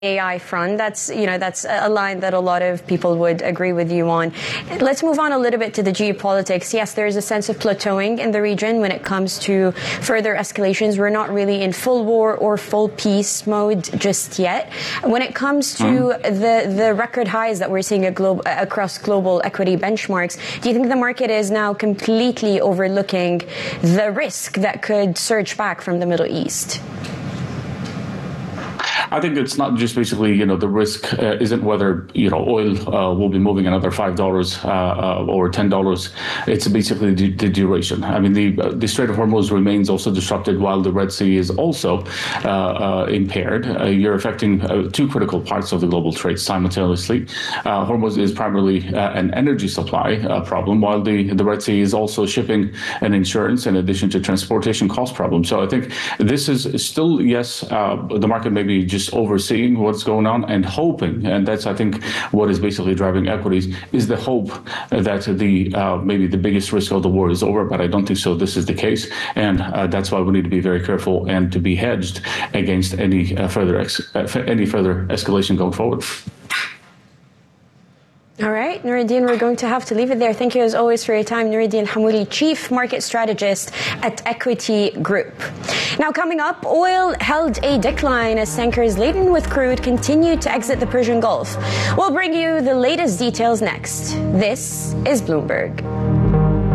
AI front. That's a line that a lot of people would agree with you on. Let's move on a little bit to the geopolitics. Yes, there is a sense of plateauing in the region when it comes to further escalations. We're not really in full war or full peace mode just yet. When it comes to the record highs that we're seeing across global equity benchmarks, do you think the market is now completely overlooking the risk that could surge back from the Middle East? I think it's not just basically, the risk isn't whether, oil will be moving another $5 or $10. It's basically the duration. I mean, the Strait of Hormuz remains also disrupted while the Red Sea is also impaired. You're affecting two critical parts of the global trade simultaneously. Hormuz is primarily an energy supply problem, while the Red Sea is also shipping and insurance in addition to transportation cost problems. So I think this is still, yes, the market may be just overseeing what's going on and hoping, and that's I think what is basically driving equities, is the hope that maybe the biggest risk of the war is over, but I don't think so. This is the case, and that's why we need to be very careful and to be hedged against any further escalation going forward. All right, Nuruddin, we're going to have to leave it there. Thank you as always for your time. Nuruddin Hammouli, Chief Market Strategist at Equity Group. Now coming up, oil held a decline as tankers laden with crude continued to exit the Persian Gulf. We'll bring you the latest details next. This is Bloomberg.